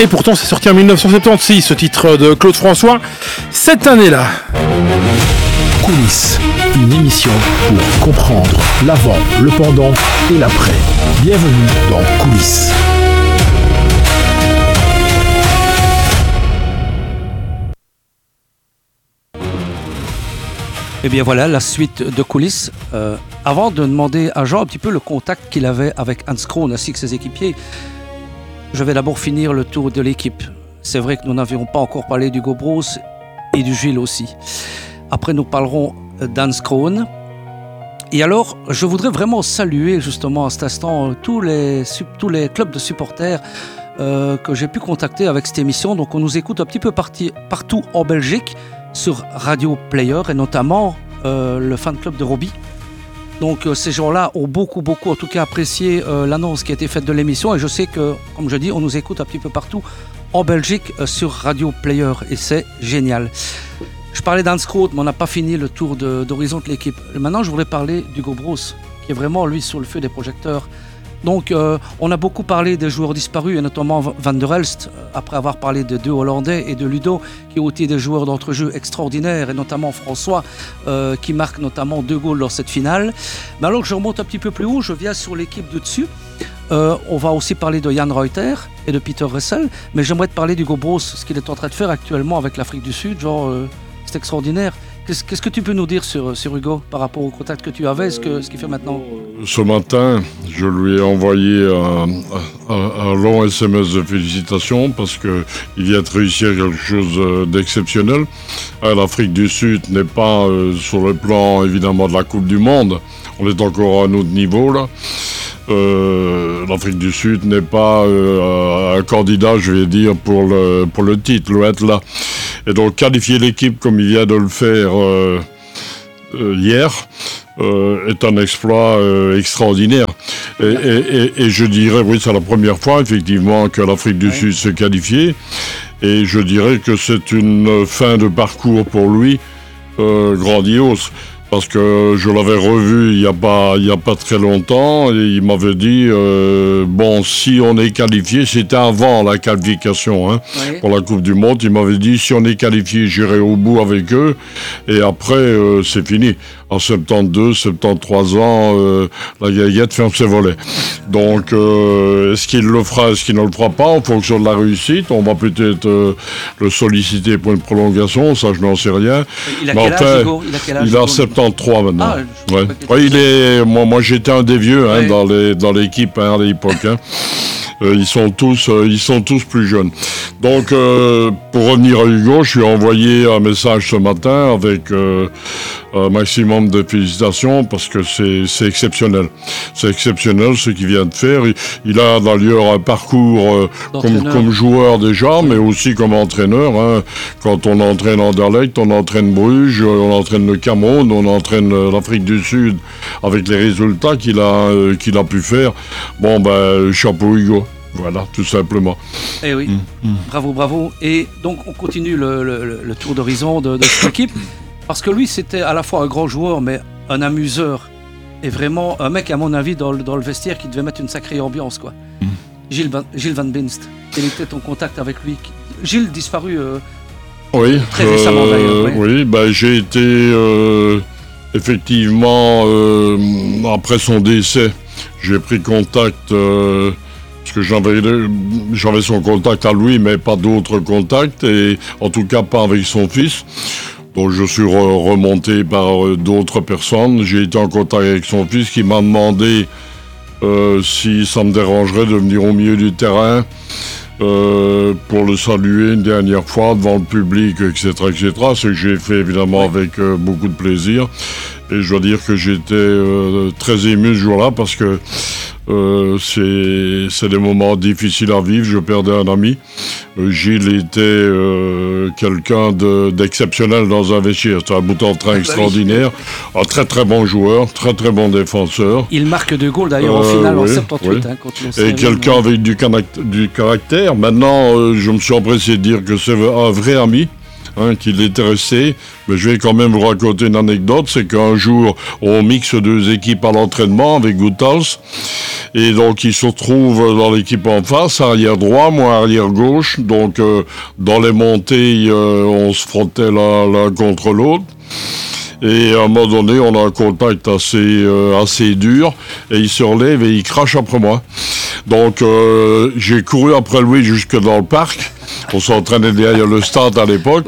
Et pourtant, c'est sorti en 1976, ce titre de Claude François, cette année-là. Coulisses, une émission pour comprendre l'avant, le pendant et l'après. Bienvenue dans Coulisses. Et bien voilà, la suite de Coulisses. Avant de demander à Jean un petit peu le contact qu'il avait avec Hans Krohn ainsi que ses équipiers, je vais d'abord finir le tour de l'équipe. C'est vrai que nous n'avions pas encore parlé d'Hugo Broos et du Gilles aussi. Après, nous parlerons d'Hans Krohn. Et alors, je voudrais vraiment saluer justement à cet instant tous les clubs de supporters que j'ai pu contacter avec cette émission. Donc, on nous écoute un petit peu partout en Belgique sur Radio Player et notamment le fan club de Robbie. Donc, ces gens-là ont beaucoup, en tout cas, apprécié l'annonce qui a été faite de l'émission. Et je sais que, comme je dis, on nous écoute un petit peu partout en Belgique sur Radio Player. Et c'est génial. Je parlais d'Hans Krohn, mais on n'a pas fini le tour d'horizon de l'équipe. Maintenant, je voudrais parler d'Hugo Broos, qui est vraiment, lui, sur le feu des projecteurs. Donc, on a beaucoup parlé des joueurs disparus, et notamment Van der Elst, après avoir parlé de 2 Hollandais et de Ludo, qui ont été des joueurs d'entrejeu extraordinaires, et notamment François, qui marque notamment 2 goals dans cette finale. Mais alors que je remonte un petit peu plus haut, je viens sur l'équipe de dessus. On va aussi parler de Jan Reuter et de Peter Russell, mais j'aimerais te parler d'Hugo Broos, ce qu'il est en train de faire actuellement avec l'Afrique du Sud, c'est extraordinaire. Qu'est-ce que tu peux nous dire sur Hugo par rapport au contact que tu avais, ce qu'il fait maintenant? Ce matin, je lui ai envoyé un long SMS de félicitations parce qu'il vient de réussir quelque chose d'exceptionnel. L'Afrique du Sud n'est pas sur le plan évidemment de la Coupe du Monde. On est encore à un autre niveau là. L'Afrique du Sud n'est pas un candidat, je vais dire, pour le titre, loin de là. Et donc qualifier l'équipe comme il vient de le faire hier est un exploit extraordinaire. Et je dirais, oui, c'est la première fois effectivement que l'Afrique du Sud s'est qualifiée. Et je dirais que c'est une fin de parcours pour lui grandiose. Parce que je l'avais revu il y a pas très longtemps et il m'avait dit bon, si on est qualifié, c'était avant la qualification pour la Coupe du Monde, il m'avait dit si on est qualifié, j'irai au bout avec eux et après c'est fini. En 72, 73 ans, la gaillette ferme ses volets. Donc, est-ce qu'il le fera, est-ce qu'il ne le fera pas en fonction de la réussite? On va peut-être le solliciter pour une prolongation, ça je n'en sais rien. Il a quel âge, Hugo? Il a 73 maintenant. Moi j'étais un des vieux dans l'équipe à l'époque. Ils sont tous plus jeunes. Donc, pour revenir à Hugo, je lui ai envoyé un message ce matin avec un maximum de félicitations parce que c'est exceptionnel. C'est exceptionnel ce qu'il vient de faire. Il a d'ailleurs un parcours comme joueur déjà, mais aussi comme entraîneur. Quand on entraîne Anderlecht, on entraîne Bruges, on entraîne le Cameroun, on entraîne l'Afrique du Sud avec les résultats qu'il a pu faire. Bon, chapeau Hugo. Voilà, tout simplement. Eh oui, bravo. Et donc, on continue le tour d'horizon de cette équipe. Parce que lui, c'était à la fois un grand joueur, mais un amuseur. Et vraiment, un mec, à mon avis, dans le vestiaire, qui devait mettre une sacrée ambiance, quoi. Gilles Van Binst, quel était ton contact avec lui? Gilles disparu très récemment, d'ailleurs. Oui, j'ai été, effectivement, après son décès, j'ai pris contact... parce que j'avais son contact à lui, mais pas d'autres contacts, et en tout cas pas avec son fils. Donc je suis remonté par d'autres personnes. J'ai été en contact avec son fils qui m'a demandé si ça me dérangerait de venir au milieu du terrain pour le saluer une dernière fois devant le public, etc. Ce que j'ai fait évidemment avec beaucoup de plaisir. Et je dois dire que j'étais très ému ce jour-là parce que c'est des moments difficiles à vivre. Je perdais un ami. Gilles était quelqu'un d'exceptionnel dans un vestiaire. C'était un bout en train extraordinaire. Un très très bon joueur, très très bon défenseur. Il marque 2 goals d'ailleurs en finale en 78. Contre le et quelqu'un avec du caractère. Maintenant, je me suis empressé de dire que c'est un vrai ami. qu'il était resté. Mais je vais quand même vous raconter une anecdote, c'est qu'un jour, on mixe 2 équipes à l'entraînement avec Goethals. Et donc, il se retrouve dans l'équipe en face, arrière droit, moi arrière gauche. Donc, dans les montées, on se frottait l'un contre l'autre. Et à un moment donné, on a un contact assez dur. Et il se relève et il crache après moi. Donc, j'ai couru après lui jusque dans le parc. On s'entraînait derrière le stade à l'époque.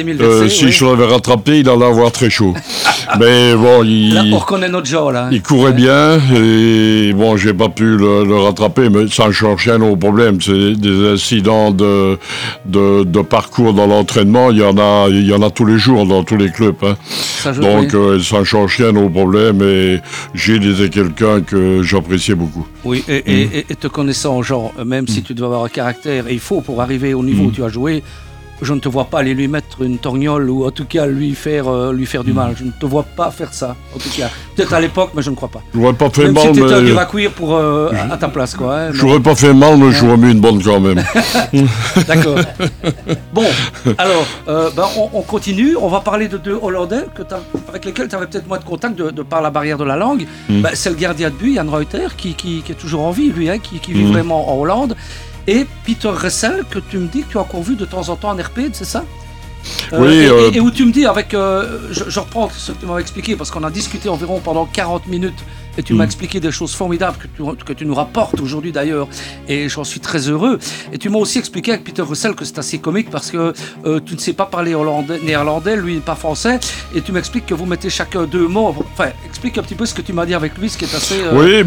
Si je l'avais rattrapé, il allait avoir très chaud. Mais bon, là, on reconnaît notre genre, là. Il courait bien et bon, j'ai pas pu le rattraper, mais ça ne change rien au problème. C'est des incidents de parcours dans l'entraînement. Il y en a tous les jours dans tous les clubs. Hein. Donc, ça ne change rien au problème. Et Gilles était quelqu'un que j'appréciais beaucoup. Oui, et te connaissant, genre, même si tu dois avoir un caractère, et il faut pour arriver au niveau où tu as joué, je ne te vois pas aller lui mettre une torgnole ou en tout cas lui faire du mal. Je ne te vois pas faire ça, en tout cas. Peut-être à l'époque, mais je ne crois pas. Je n'aurais pas fait même mal, si tu étais mais... un dur à cuire pour, à ta place, quoi. Hein, je n'aurais pas fait mal, mais j'aurais mis une bonne quand même. D'accord. Bon, alors, on continue. On va parler de 2 Hollandais avec lesquels tu avais peut-être moins de contact de par la barrière de la langue. C'est le gardien de but, Jan Reuter, qui est toujours en vie, lui, hein, qui vit vraiment en Hollande. Et Peter Ressel, que tu me dis que tu as encore vu de temps en temps en RP, c'est ça ? Oui. Et où tu me dis, avec, je reprends ce que tu m'avais expliqué, parce qu'on a discuté environ pendant 40 minutes, et tu m'as expliqué des choses formidables que tu nous rapportes aujourd'hui d'ailleurs, et j'en suis très heureux. Et tu m'as aussi expliqué avec Peter Russell que c'est assez comique parce que tu ne sais pas parler néerlandais, lui pas français, et tu m'expliques que vous mettez chacun 2 mots. Enfin, explique un petit peu ce que tu m'as dit avec lui, ce qui est assez... Oui,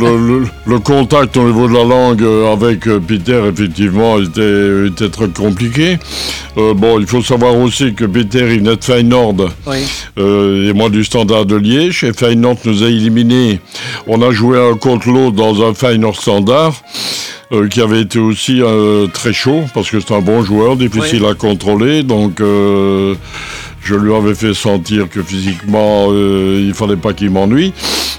le contact au niveau de la langue avec Peter, effectivement, était très compliqué. Bon, il faut savoir aussi que Peter, il venait de Feyenoord, et moi du Standard de Liège, et Feyenoord nous a éliminés. On a joué un contre l'autre dans un Feyenoord Standard, qui avait été aussi très chaud, parce que c'est un bon joueur, difficile à contrôler, donc je lui avais fait sentir que physiquement, il fallait pas qu'il m'ennuie.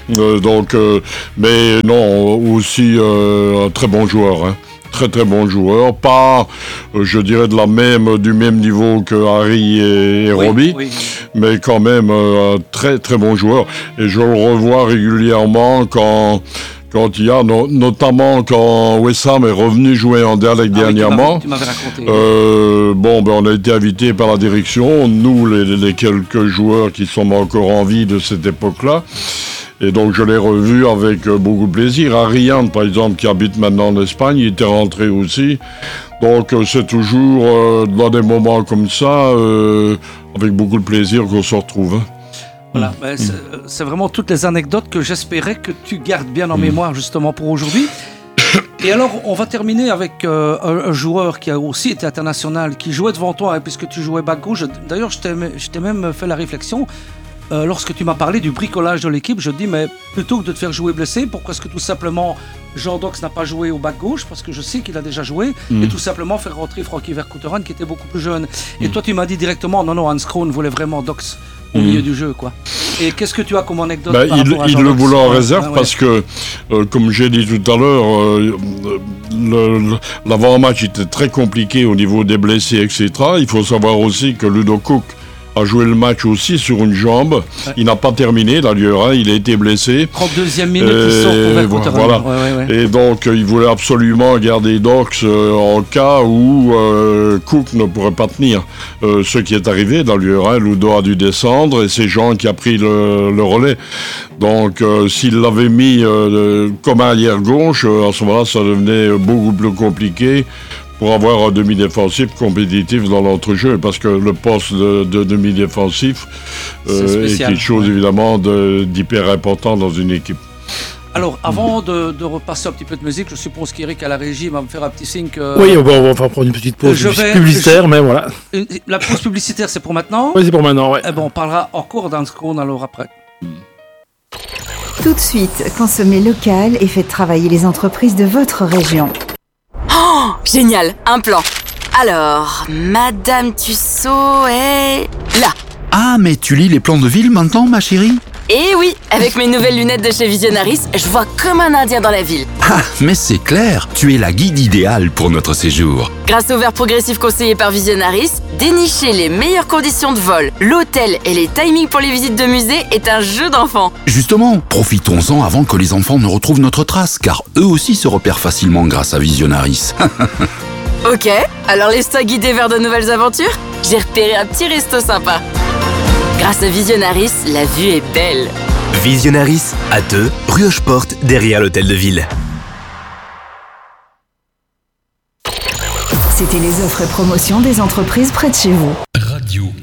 Mais non, aussi un très bon joueur, hein. Très très bon joueur, pas je dirais du même niveau que Harry et Robbie, mais quand même un très très bon joueur, et je le revois régulièrement quand il y a, notamment quand West Ham est revenu jouer en Anderlecht dernièrement. Tu m'avais raconté. On a été invités par la direction, nous les quelques joueurs qui sont encore en vie de cette époque-là. Et donc je l'ai revu avec beaucoup de plaisir. Ariane, par exemple, qui habite maintenant en Espagne, il était rentré aussi. Donc c'est toujours dans des moments comme ça, avec beaucoup de plaisir qu'on se retrouve. Hein. Voilà, c'est vraiment toutes les anecdotes que j'espérais que tu gardes bien en mémoire justement pour aujourd'hui. Et alors, on va terminer avec un joueur qui a aussi été international, qui jouait devant toi, hein, puisque tu jouais back gauche. D'ailleurs, je t'ai même fait la réflexion. Lorsque tu m'as parlé du bricolage de l'équipe, je dis, mais plutôt que de te faire jouer blessé, pourquoi est-ce que tout simplement Jean Dox n'a pas joué au back gauche, parce que je sais qu'il a déjà joué, et tout simplement faire rentrer Frankie Vercouteren qui était beaucoup plus jeune. Et toi, tu m'as dit directement, non, Hans Kroon voulait vraiment Dox au milieu du jeu, quoi. Et qu'est-ce que tu as comme anecdote par rapport à Jean Il le Dox voulait en réserve parce que, comme j'ai dit tout à l'heure, l'avant-match était très compliqué au niveau des blessés, etc. Il faut savoir aussi que Ludo Cook a joué le match aussi sur une jambe. Ouais. Il n'a pas terminé d'ailleurs, hein, il a été blessé. 32e minute, il sort pour Vercouteren. Voilà. Et donc, il voulait absolument garder Dox en cas où Cook ne pourrait pas tenir. Ce qui est arrivé d'ailleurs, hein, Ludo a dû descendre et c'est Jean qui a pris le relais. Donc, s'il l'avait mis comme arrière gauche, à ce moment-là, ça devenait beaucoup plus compliqué pour avoir un demi-défensif compétitif dans l'entrejeu, parce que le poste de demi-défensif est quelque chose évidemment d'hyper important dans une équipe. Alors, avant de repasser un petit peu de musique, je suppose qu'Eric à la régie va me faire un petit signe que... Oui, on va prendre une petite pause publicitaire, mais voilà. La pause publicitaire, c'est pour maintenant ? Oui, c'est pour maintenant, ouais. Eh ben, on parlera encore d'Hans Kroon alors après. Tout de suite, consommez local et faites travailler les entreprises de votre région. Oh, génial, un plan. Alors, Madame Tussaud est là. Ah, mais tu lis les plans de ville maintenant, ma chérie ? Et oui, avec mes nouvelles lunettes de chez Visionaris, je vois comme un Indien dans la ville. Ah, mais c'est clair, tu es la guide idéale pour notre séjour. Grâce au verre progressif conseillé par Visionaris, dénicher les meilleures conditions de vol, l'hôtel et les timings pour les visites de musée est un jeu d'enfant. Justement, profitons-en avant que les enfants ne retrouvent notre trace, car eux aussi se repèrent facilement grâce à Visionaris. Ok, alors laisse-toi guider vers de nouvelles aventures. J'ai repéré un petit resto sympa. Grâce à Visionaris, la vue est belle. Visionaris, à 2, rue Hocheporte, derrière l'hôtel de ville. C'était les offres et promotions des entreprises près de chez vous.